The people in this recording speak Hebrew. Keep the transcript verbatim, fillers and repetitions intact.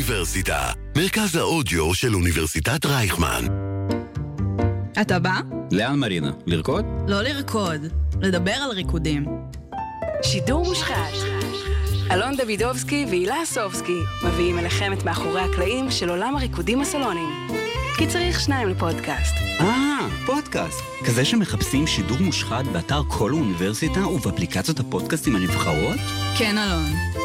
האוניברסיטה, מרכז האודיו של אוניברסיטת רייכמן. אתה בא? לאן מרינה? לרקוד? לא לרקוד, לדבר על ריקודים. שידור מושחת. אלון דוידובסקי והילה סובסקי מביאים אליכם את מאחורי הקלעים של עולם הריקודים הסלוניים. כי צריך שניים לפודקאסט. אה, פודקאסט. כזה שמחפשים שידור מושחת באתר כל האוניברסיטה ובאפליקציות הפודקאסטים הנבחרות? כן, אלון.